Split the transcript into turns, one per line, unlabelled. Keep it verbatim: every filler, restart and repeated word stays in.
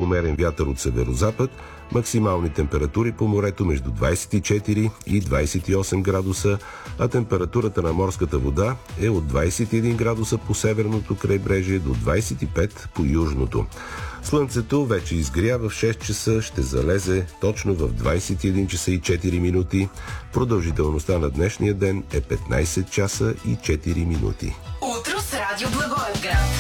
умерен вятър от северозапад, максимални температури по морето между двадесет и четири и двадесет и осем градуса, а температурата на морската вода е от двадесет и един градуса по северното крайбрежие до двадесет и пет по южното. Слънцето вече изгря в шест часа, ще залезе точно в двадесет и един часа и четири минути. Продължителността на днешния ден е петнадесет часа и четири минути.
Утро с Радио Благоевград.